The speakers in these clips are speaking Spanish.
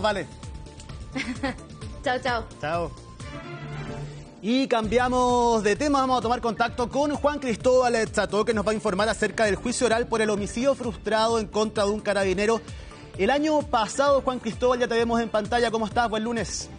Vale. Chao, chao. Chao. Y cambiamos de tema, vamos a tomar contacto con Juan Cristóbal Chato, que nos va a informar acerca del juicio oral por el homicidio frustrado en contra de un carabinero el año pasado. Juan Cristóbal, ya te vemos en pantalla. ¿Cómo estás? Buen lunes.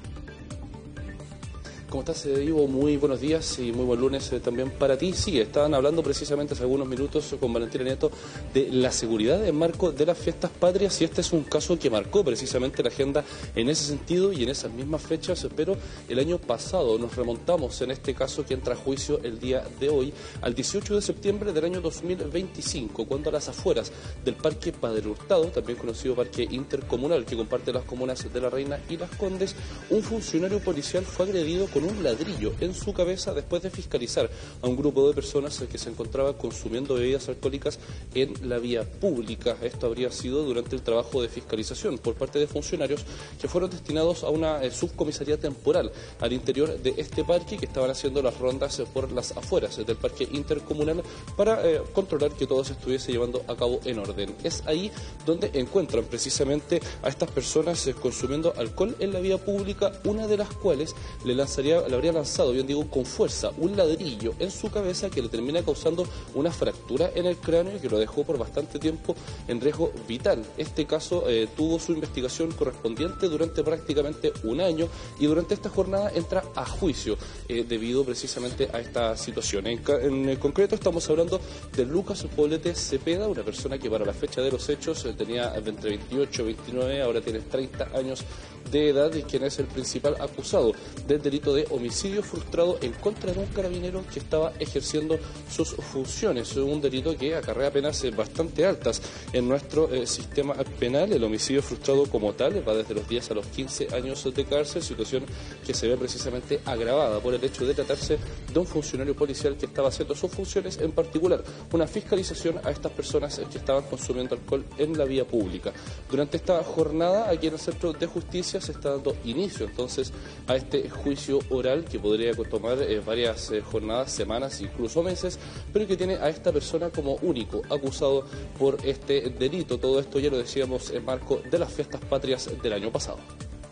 ¿Cómo estás, Ivo? Muy buenos días y muy buen lunes también para ti. Sí, estaban hablando precisamente hace algunos minutos con Valentina Nieto de la seguridad en marco de las fiestas patrias, y este es un caso que marcó precisamente la agenda en ese sentido y en esas mismas fechas, pero el año pasado nos remontamos en este caso que entra a juicio el día de hoy al 18 de septiembre del año 2025, cuando a las afueras del Parque Padre Hurtado, también conocido Parque Intercomunal que comparte las comunas de La Reina y Las Condes, un funcionario policial fue agredido con un ladrillo en su cabeza después de fiscalizar a un grupo de personas que se encontraba consumiendo bebidas alcohólicas en la vía pública. Esto habría sido durante el trabajo de fiscalización por parte de funcionarios que fueron destinados a una subcomisaría temporal al interior de este parque, que estaban haciendo las rondas por las afueras del Parque Intercomunal para controlar que todo se estuviese llevando a cabo en orden. Es ahí donde encuentran precisamente a estas personas consumiendo alcohol en la vía pública, una de las cuales le habría lanzado, bien digo, con fuerza un ladrillo en su cabeza que le termina causando una fractura en el cráneo y que lo dejó por bastante tiempo en riesgo vital. Este caso tuvo su investigación correspondiente durante prácticamente un año, y durante esta jornada entra a juicio debido precisamente a esta situación. En concreto estamos hablando de Lucas Poblete Cepeda, una persona que para la fecha de los hechos tenía entre 28 y 29, ahora tiene 30 años de edad, y quien es el principal acusado del delito de homicidio frustrado en contra de un carabinero que estaba ejerciendo sus funciones. Un delito que acarrea penas bastante altas en nuestro sistema penal. El homicidio frustrado como tal va desde los 10 a los 15 años de cárcel, situación que se ve precisamente agravada por el hecho de tratarse de un funcionario policial que estaba haciendo sus funciones, en particular una fiscalización a estas personas que estaban consumiendo alcohol en la vía pública. Durante esta jornada aquí en el Centro de Justicia se está dando inicio entonces a este juicio oral que podría tomar varias jornadas, semanas, incluso meses, pero que tiene a esta persona como único acusado por este delito. Todo esto ya lo decíamos en marco de las fiestas patrias del año pasado.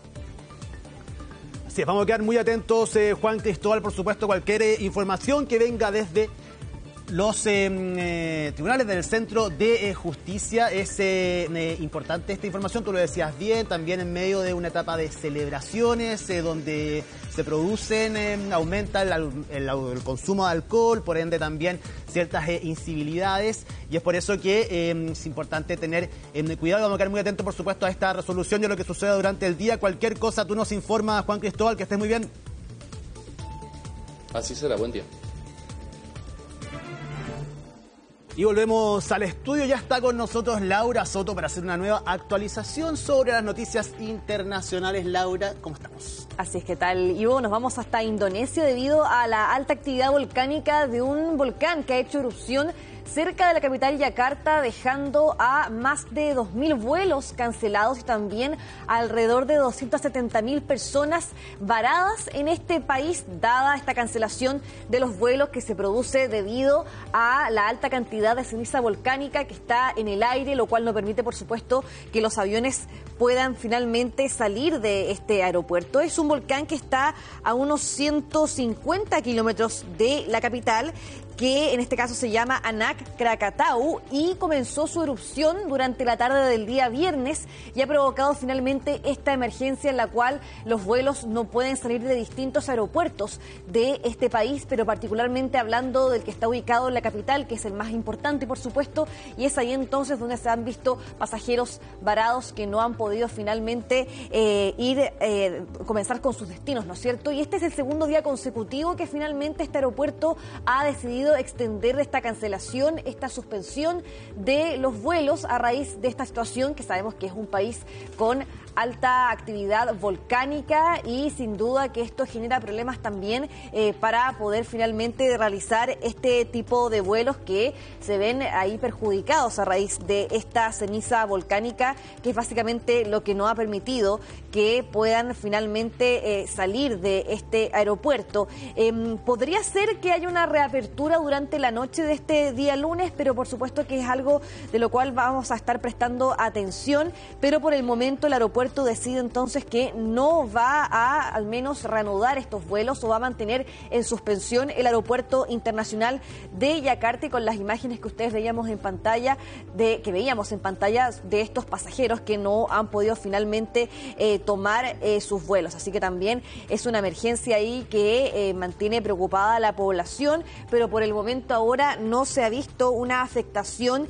Así es, vamos a quedar muy atentos, Juan Cristóbal, por supuesto, cualquier información que venga desde los tribunales del Centro de Justicia. Es importante esta información, tú lo decías bien, también en medio de una etapa de celebraciones donde se producen, aumenta el consumo de alcohol, por ende también ciertas incivilidades, y es por eso que es importante tener cuidado. Vamos a quedar muy atentos, por supuesto, a esta resolución y a lo que suceda durante el día. Cualquier cosa tú nos informas, Juan Cristóbal, que estés muy bien. Así será, buen día. Y volvemos al estudio, ya está con nosotros Laura Soto para hacer una nueva actualización sobre las noticias internacionales. Laura, ¿cómo estamos? Así es, ¿qué tal, Ivo? Nos vamos hasta Indonesia debido a la alta actividad volcánica de un volcán que ha hecho erupción cerca de la capital Yakarta, dejando a más de 2.000 vuelos cancelados y también alrededor de 270.000 personas varadas en este país, dada esta cancelación de los vuelos que se produce debido a la alta cantidad de ceniza volcánica que está en el aire, lo cual no permite, por supuesto, que los aviones puedan finalmente salir de este aeropuerto. Es un volcán que está a unos 150 kilómetros de la capital, que en este caso se llama Anak Krakatau, y comenzó su erupción durante la tarde del día viernes y ha provocado finalmente esta emergencia en la cual los vuelos no pueden salir de distintos aeropuertos de este país, pero particularmente hablando del que está ubicado en la capital, que es el más importante, por supuesto, y es ahí entonces donde se han visto pasajeros varados que no han podido finalmente comenzar con sus destinos, ¿no es cierto? Y este es el segundo día consecutivo que finalmente este aeropuerto ha decidido extender esta cancelación, esta suspensión de los vuelos a raíz de esta situación, que sabemos que es un país con alta actividad volcánica, y sin duda que esto genera problemas también para poder finalmente realizar este tipo de vuelos que se ven ahí perjudicados a raíz de esta ceniza volcánica, que es básicamente lo que no ha permitido que puedan finalmente salir de este aeropuerto. Podría ser que haya una reapertura durante la noche de este día lunes, pero por supuesto que es algo de lo cual vamos a estar prestando atención, pero por el momento el aeropuerto aeropuerto decide entonces que no va a al menos reanudar estos vuelos o va a mantener en suspensión el aeropuerto internacional de Yakarta, y con las imágenes que ustedes veíamos en pantalla, de estos pasajeros que no han podido finalmente tomar sus vuelos. Así que también es una emergencia ahí que mantiene preocupada a la población, pero por el momento ahora no se ha visto una afectación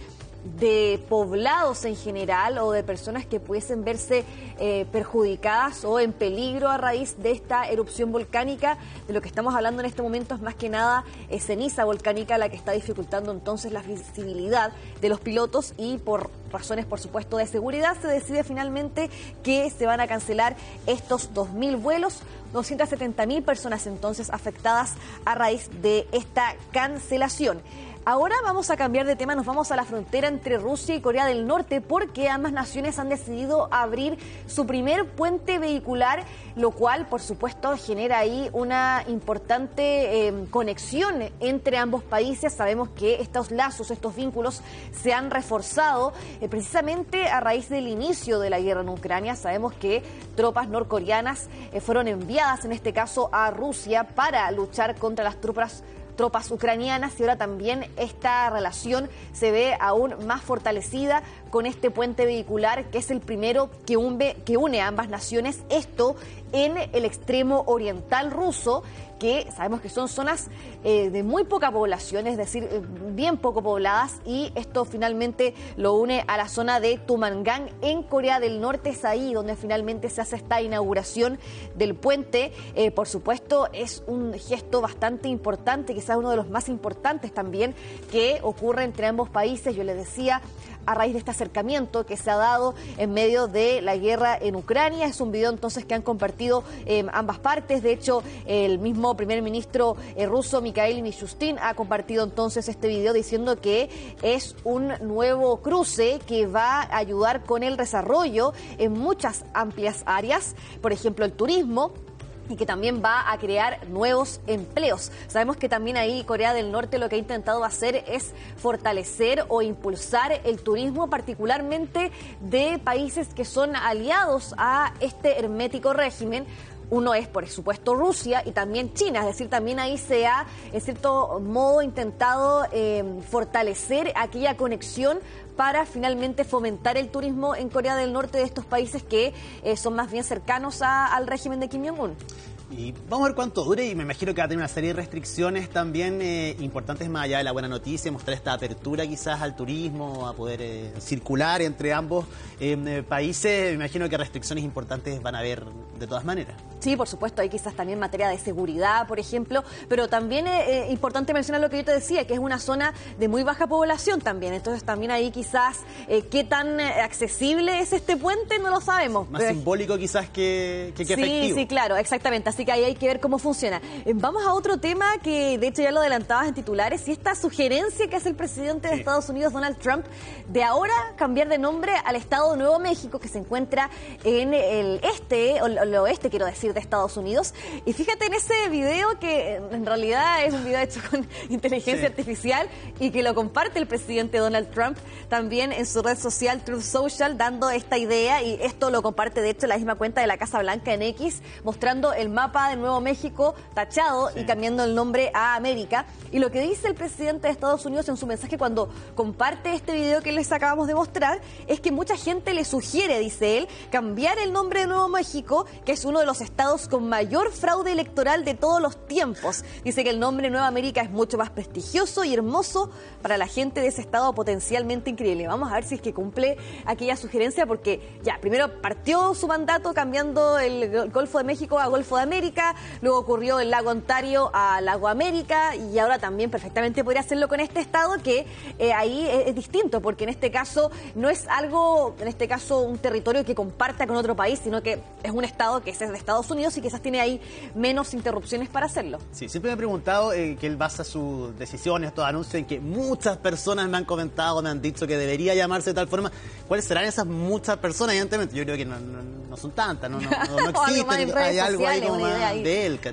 de poblados en general o de personas que pudiesen verse perjudicadas o en peligro a raíz de esta erupción volcánica. De lo que estamos hablando en este momento es más que nada ceniza volcánica la que está dificultando entonces la visibilidad de los pilotos, y por razones por supuesto de seguridad se decide finalmente que se van a cancelar estos 2.000 vuelos, 270.000 personas entonces afectadas a raíz de esta cancelación. Ahora vamos a cambiar de tema, nos vamos a la frontera entre Rusia y Corea del Norte, porque ambas naciones han decidido abrir su primer puente vehicular, lo cual por supuesto genera ahí una importante conexión entre ambos países. Sabemos que estos lazos, estos vínculos se han reforzado precisamente a raíz del inicio de la guerra en Ucrania. Sabemos que tropas norcoreanas fueron enviadas en este caso a Rusia para luchar contra las tropas ucranianas, y ahora también esta relación se ve aún más fortalecida con este puente vehicular, que es el primero que une a ambas naciones, esto en el extremo oriental ruso, que sabemos que son zonas de muy poca población, es decir, bien poco pobladas, y esto finalmente lo une a la zona de Tumangang en Corea del Norte. Es ahí donde finalmente se hace esta inauguración del puente. Por supuesto, es un gesto bastante importante, quizás uno de los más importantes también que ocurre entre ambos países. Yo les decía, a raíz de este acercamiento que se ha dado en medio de la guerra en Ucrania. Es un video entonces que han compartido ambas partes. De hecho, el mismo primer ministro ruso, Mikhail Mishustin, ha compartido entonces este video diciendo que es un nuevo cruce que va a ayudar con el desarrollo en muchas amplias áreas, por ejemplo el turismo, y que también va a crear nuevos empleos. Sabemos que también ahí Corea del Norte lo que ha intentado hacer es fortalecer o impulsar el turismo, particularmente de países que son aliados a este hermético régimen. Uno es, por supuesto, Rusia y también China, es decir, también ahí se ha, en cierto modo, intentado fortalecer aquella conexión para finalmente fomentar el turismo en Corea del Norte de estos países que son más bien cercanos al régimen de Kim Jong-un. Y vamos a ver cuánto dure, y me imagino que va a tener una serie de restricciones también importantes, más allá de la buena noticia, mostrar esta apertura quizás al turismo, a poder circular entre ambos países. Me imagino que restricciones importantes van a haber de todas maneras. Sí, por supuesto, hay quizás también materia de seguridad, por ejemplo, pero también es importante mencionar lo que yo te decía, que es una zona de muy baja población también. Entonces también ahí quizás qué tan accesible es este puente no lo sabemos. Más simbólico quizás que efectivo. Sí, claro, exactamente. Así que ahí hay que ver cómo funciona. Vamos a otro tema que de hecho ya lo adelantabas en titulares, y esta sugerencia que hace el presidente de Estados Unidos, Donald Trump, de ahora cambiar de nombre al estado de Nuevo México, que se encuentra en el este, o el oeste, quiero decir, de Estados Unidos. Y fíjate en ese video, que en realidad es un video hecho con inteligencia artificial y que lo comparte el presidente Donald Trump también en su red social Truth Social, dando esta idea, y esto lo comparte de hecho la misma cuenta de la Casa Blanca en X, mostrando el mapa de Nuevo México tachado y cambiando el nombre a América. Y lo que dice el presidente de Estados Unidos en su mensaje cuando comparte este video que les acabamos de mostrar es que mucha gente le sugiere, dice él, cambiar el nombre de Nuevo México, que es uno de los estados con mayor fraude electoral de todos los tiempos. Dice que el nombre Nueva América es mucho más prestigioso y hermoso para la gente de ese estado, potencialmente increíble. Vamos a ver si es que cumple aquella sugerencia, porque ya, primero partió su mandato cambiando el Golfo de México a Golfo de América, luego ocurrió el Lago Ontario a Lago América, y ahora también perfectamente podría hacerlo con este estado, que ahí es distinto, porque en este caso no es algo, en este caso un territorio que comparta con otro país, sino que es un estado que es de Estados Unidos y quizás tiene ahí menos interrupciones para hacerlo. Sí, siempre me he preguntado que él basa sus decisiones, estos anuncios, en que muchas personas me han comentado, me han dicho que debería llamarse de tal forma. ¿Cuáles serán esas muchas personas? Evidentemente, yo creo que no son tantas, no existen. Hay algo ahí como más de él,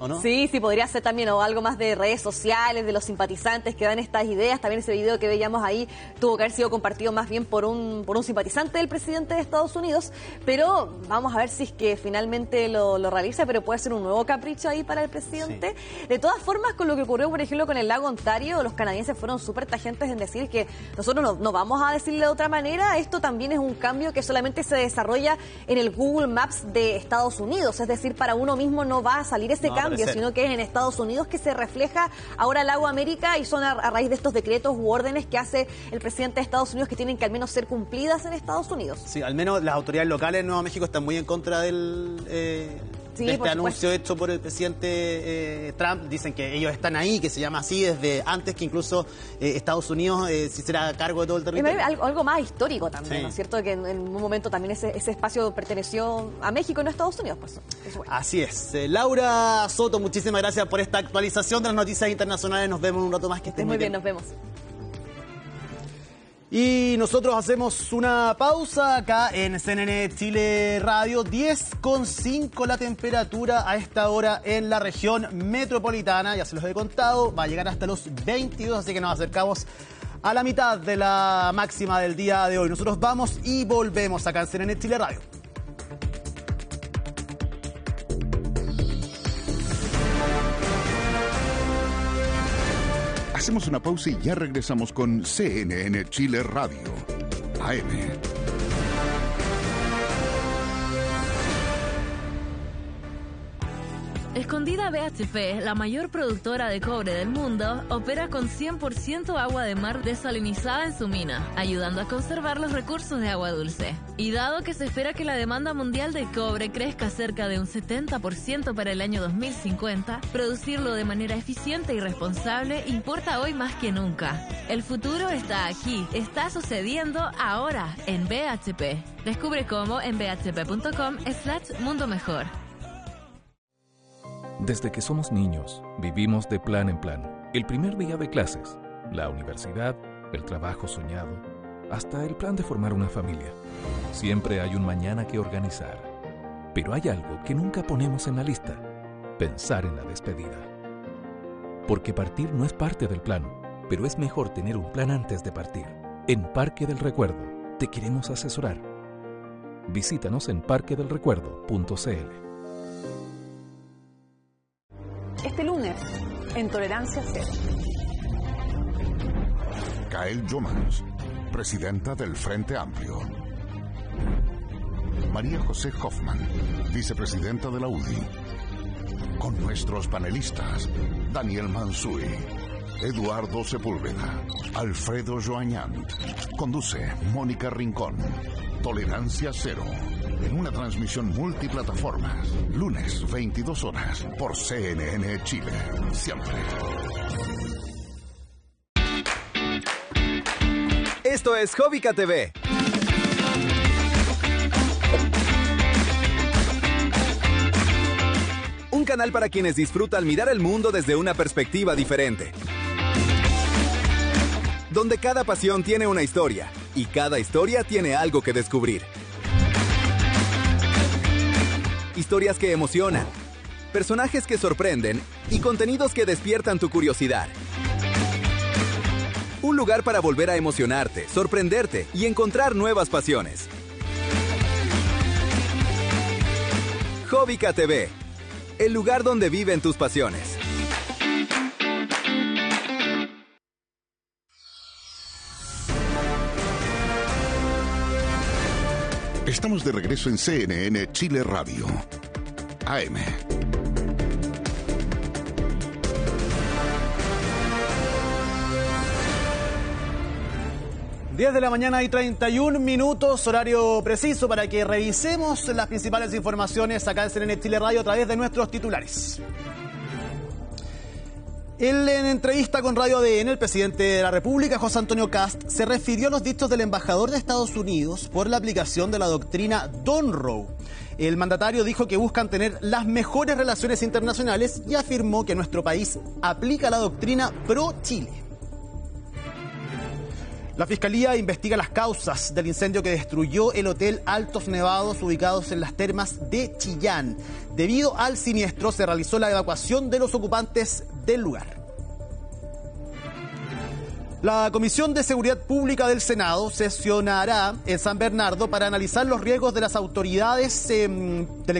¿o no? Sí, podría ser también o algo más de redes sociales, de los simpatizantes que dan estas ideas. También ese video que veíamos ahí tuvo que haber sido compartido más bien por un simpatizante del presidente de Estados Unidos, pero vamos a ver si es que finalmente lo realiza, pero puede ser un nuevo capricho ahí para el presidente. Sí. De todas formas, con lo que ocurrió, por ejemplo, con el lago Ontario, los canadienses fueron súper tajentes en decir que nosotros no vamos a decirle de otra manera. Esto también es un cambio que solamente se desarrolla en el Google Maps de Estados Unidos, es decir, para uno mismo no va a salir ese cambio, sino que es en Estados Unidos que se refleja ahora el lago América, y son a raíz de estos decretos u órdenes que hace el presidente de Estados Unidos que tienen que al menos ser cumplidas en Estados Unidos. Sí, al menos las autoridades locales en Nuevo México están muy en contra del este anuncio hecho por el presidente Trump. Dicen que ellos están ahí, que se llama así desde antes que incluso Estados Unidos se hiciera cargo de todo el territorio. Algo más histórico también, sí. ¿no es cierto? Que en un momento también ese espacio perteneció a México y no a Estados Unidos. Pues, bueno. Así es. Laura Soto, muchísimas gracias por esta actualización de las noticias internacionales. Nos vemos un rato más, que estén muy bien. Nos vemos. Y nosotros hacemos una pausa acá en CNN Chile Radio. 10,5 la temperatura a esta hora en la región metropolitana. Ya se los he contado, va a llegar hasta los 22, así que nos acercamos a la mitad de la máxima del día de hoy. Nosotros vamos y volvemos acá en CNN Chile Radio. Hacemos una pausa y ya regresamos con CNN Chile Radio, AM. Escondida BHP, la mayor productora de cobre del mundo, opera con 100% agua de mar desalinizada en su mina, ayudando a conservar los recursos de agua dulce. Y dado que se espera que la demanda mundial de cobre crezca cerca de un 70% para el año 2050, producirlo de manera eficiente y responsable importa hoy más que nunca. El futuro está aquí, está sucediendo ahora en BHP. Descubre cómo en bhp.com/mundo mejor. Desde que somos niños, vivimos de plan en plan. El primer día de clases, la universidad, el trabajo soñado, hasta el plan de formar una familia. Siempre hay un mañana que organizar. Pero hay algo que nunca ponemos en la lista: pensar en la despedida. Porque partir no es parte del plan, pero es mejor tener un plan antes de partir. En Parque del Recuerdo te queremos asesorar. Visítanos en parquedelrecuerdo.cl. Este lunes, en Tolerancia Cero. Gael Jomans, presidenta del Frente Amplio. María José Hoffman, vicepresidenta de la UDI. Con nuestros panelistas, Daniel Mansuy, Eduardo Sepúlveda, Alfredo Joañán. Conduce Mónica Rincón. Tolerancia Cero. En una transmisión multiplataformas. Lunes, 22 horas. Por CNN Chile. Siempre. Esto es Jovica TV. Un canal para quienes disfrutan mirar el mundo desde una perspectiva diferente. Donde cada pasión tiene una historia y cada historia tiene algo que descubrir. Historias que emocionan, personajes que sorprenden y contenidos que despiertan tu curiosidad. Un lugar para volver a emocionarte, sorprenderte y encontrar nuevas pasiones. Jovica TV, el lugar donde viven tus pasiones. Estamos de regreso en CNN Chile Radio, AM. Diez de la mañana y 31 minutos, horario preciso para que revisemos las principales informaciones acá en CNN Chile Radio a través de nuestros titulares. En entrevista con Radio ADN, el presidente de la República, José Antonio Kast, se refirió a los dichos del embajador de Estados Unidos por la aplicación de la doctrina Monroe. El mandatario dijo que buscan tener las mejores relaciones internacionales y afirmó que nuestro país aplica la doctrina pro Chile. La Fiscalía investiga las causas del incendio que destruyó el Hotel Altos Nevados ubicados en las termas de Chillán. Debido al siniestro se realizó la evacuación de los ocupantes del lugar. La Comisión de Seguridad Pública del Senado sesionará en San Bernardo para analizar los riesgos de las autoridades del